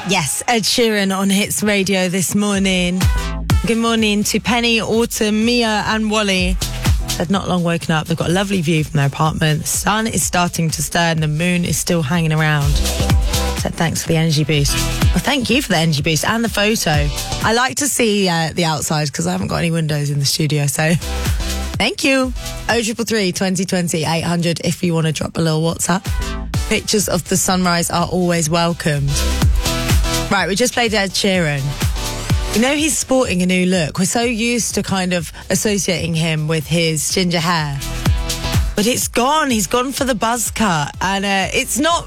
Yes, Ed Sheeran on Hits Radio this morning. Good morning to Penny, Autumn, Mia and Wally. They've not long woken up. They've got a lovely view from their apartment. The sun is starting to stir and the moon is still hanging around. So thanks for the energy boost. Well, thank you for the energy boost and the photo. I like to see the outside because I haven't got any windows in the studio, so thank you. 0333 2020 800 if you want to drop a little WhatsApp. Pictures of the sunrise are always welcomed. Right, we just played Ed Sheeran. You know, he's sporting a new look. We're so used to kind of associating him with his ginger hair. But it's gone. He's gone for the buzz cut. And it's not